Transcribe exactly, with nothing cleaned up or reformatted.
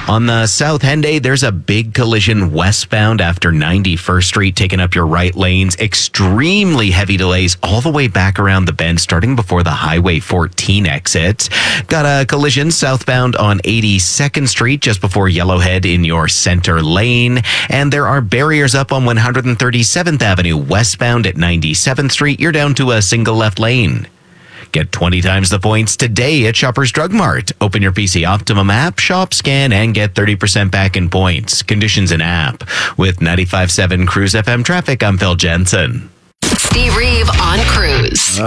On the South Henday, there's a big collision westbound after ninety-first Street, taking up your right lanes. Extremely heavy delays all the way back around the bend, starting before the Highway fourteen exit. Got a collision southbound on eighty-second Street, just before Yellowhead in your center lane. And there are barriers up on one hundred thirty-seventh Avenue westbound at ninety-seventh Street. You're down to a single left lane. Get twenty times the points today at Shoppers Drug Mart. Open your P C Optimum app, shop, scan, and get thirty percent back in points. Conditions in app. With ninety-five point seven Cruise F M traffic, I'm Phil Jensen. Steve Reeve on Cruise.